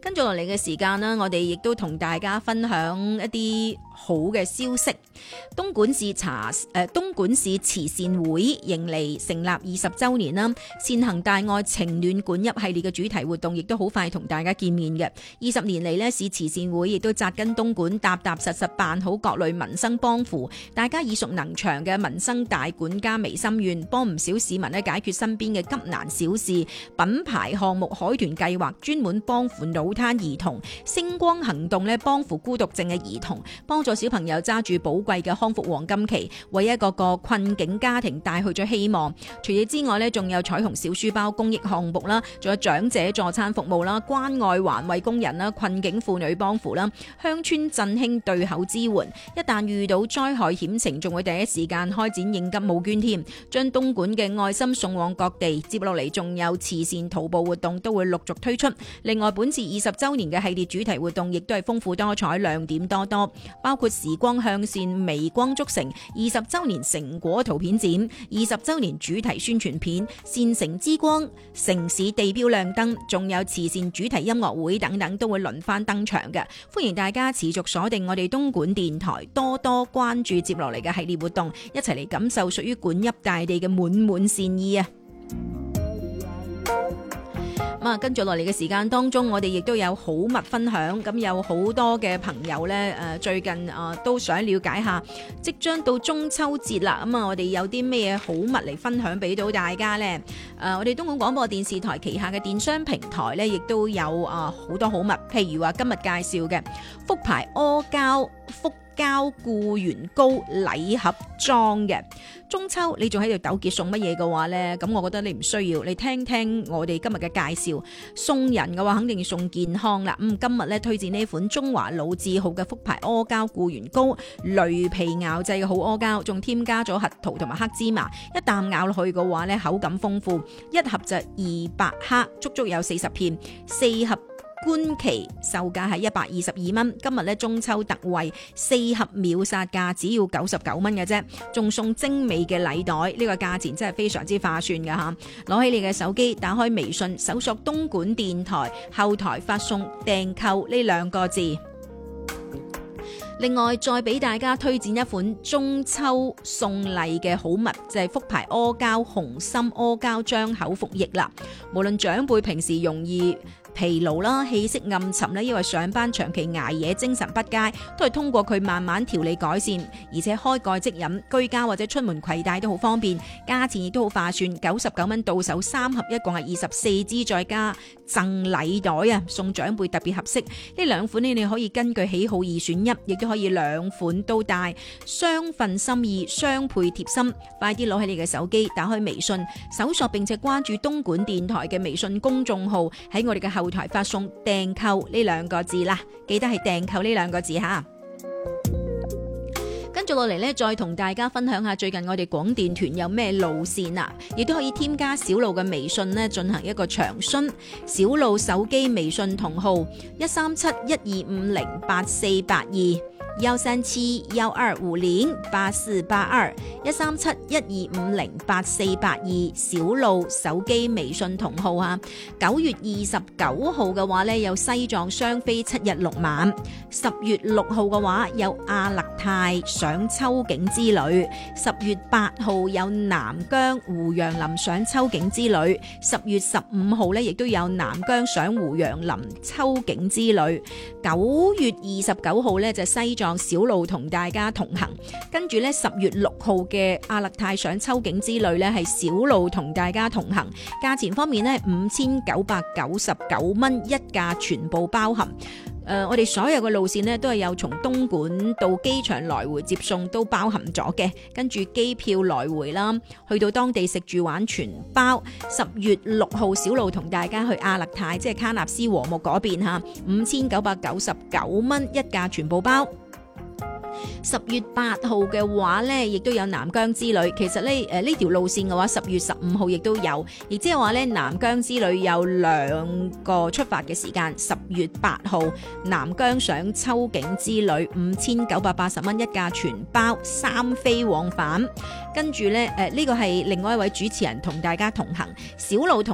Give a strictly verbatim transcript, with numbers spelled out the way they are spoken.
跟住落嚟嘅時間啦，我哋亦都同大家分享一啲好嘅消息。東莞市茶誒、呃、東莞市慈善會迎嚟成立二十週年啦，善行大愛情暖管泣系列嘅主題活動亦都好快同大家見面嘅。二十年嚟呢，市慈善會亦都紮根東莞，踏踏實實辦好各類民生幫扶，大家耳熟能詳嘅民生大管家微心願，幫唔少市民咧解決身邊嘅急難小事。品牌項目海豚計劃專門幫扶腦癱兒童，星光行動咧幫扶孤獨症嘅兒童，幫助小朋友揸住寶貴嘅康復黃金期，為一個個困境家庭帶去咗希望。除此之外咧，仲有彩虹小書包公益項目啦，仲有長者助餐服務啦，關愛環衛工人啦，困境婦女幫扶啦，鄉村振興對口支援。一旦遇到災害險情，仲會第一時間開展應急募捐添，將東莞嘅愛心送往各地。接落嚟仲有慈善徒步活動都會陸續推出。另外，本次二十週年嘅系列主題活動亦都係豐富多彩，亮點多多，包括時光向善微光築城二十週年成果圖片展、二十週年主題宣傳片、善城之光、城市地標亮燈，仲有慈善主題音樂會等等，都會輪番登場嘅。歡迎大家持續鎖定我哋東莞電台，多多關注接落嚟嘅系列活動，一齊嚟感受屬於管泣大地嘅滿滿善意啊！咁啊，跟住落嚟嘅時間當中，我哋亦都有好物分享。咁有好多嘅朋友呢，誒最近啊都想了解下，即將到中秋節啦。咁啊，我哋有啲咩好物嚟分享俾到大家呢？誒，我哋東莞廣播電視台旗下嘅電商平台呢，亦都有啊好多好物。譬如話今日介紹嘅福牌阿膠福膠固元膏禮盒裝嘅。中秋你仲喺度糾結送乜嘢嘅話呢？咁我覺得你唔需要，你聽聽我哋今日嘅介紹。送人嘅話肯定要送健康啦。咁今日咧推薦呢款中華老字號嘅福牌阿膠固元膏，雷皮熬製嘅好阿膠，仲添加咗核桃同埋黑芝麻，一啖咬落去嘅話咧口感豐富，一盒就二百克，足足有四十片，四盒官旗售價係一百二十二蚊，今日咧中秋特惠，四盒秒殺價只要九十九蚊嘅啫，仲送精美嘅禮袋，呢、這個價錢真係非常之划算㗎吓。攞起你嘅手機，打開微信，搜索東莞電台，後台發送訂購呢兩個字。另外再俾大家推薦一款中秋送禮嘅好物，就係、是、福牌阿膠紅心阿膠張口服液啦。無論長輩平時容易疲勞啦、氣息暗沉啦，因為上班長期捱夜、精神不佳，都係通過佢慢慢調理改善，而且開蓋即飲，居家或者出門攜帶都好方便，價錢亦都好划算，九十九蚊到手三盒，一共係二十四支，再加贈禮袋啊，送長輩特別合適。呢兩款呢，你可以根據喜好二選一，亦都可以兩款都帶，雙份心意，雙倍貼心。快啲攞起你嘅手機，打開微信，搜索並且關注東莞電台嘅微信公眾號，喺我哋嘅後台發送訂購呢兩個字啦，記得係訂購呢兩個字吓。跟住落嚟呢，再同大家分享下最近我哋廣電團有咩路線啊，亦都可以添加小路嘅微信呢進行一個長詢。小路手機微信同號一三七一二五零八四八二。幺三七幺二五零八四八二，一三七一二五零八四八二，小路手機微信同號啊。九月二十九號嘅話呢，有西藏雙飛七日六晚；十月六號嘅話有阿勒泰賞秋景之旅；十月八號有南疆胡楊林賞秋景之旅；十月十五號呢，亦都有南疆賞胡楊林秋景之旅；九月二十九號呢，就西藏小路同大家同行，跟住咧十月六號嘅阿勒泰賞秋景之旅咧係小路同大家同行，價錢方面咧五千九百九十九蚊一價，全部包含。誒、呃，我哋所有嘅路線呢，都係有從東莞到機場來回接送都包含咗嘅，跟住機票來回啦，去到當地食住玩全包。十月六號小路同大家去阿勒泰，即係喀納斯和木嗰邊嚇，五千九百九十九蚊一價，全部包。十月八號嘅話呢，亦都有南疆之旅。其實呢，誒呢條路線嘅話，十月十五號亦都有，亦即係話呢，南疆之旅有兩個出發嘅時間。十月八號南疆賞秋景之旅，五千九百八十蚊一價，全包，三飛往返。跟住呢，誒、這、呢個係另外一位主持人同大家同行，小路同